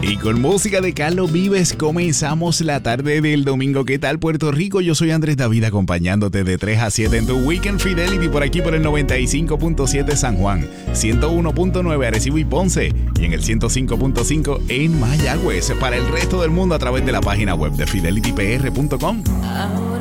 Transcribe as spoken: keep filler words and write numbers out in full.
Y con música de Carlos Vives comenzamos la tarde del domingo. ¿Qué tal, Puerto Rico? Yo soy Andrés David, acompañándote de tres a siete en tu Weekend Fidelity por aquí por el noventa y cinco punto siete San Juan, ciento uno punto nueve Arecibo y Ponce y en el ciento cinco punto cinco en Mayagüez. Para el resto del mundo a través de la página web de fidelity p r punto com.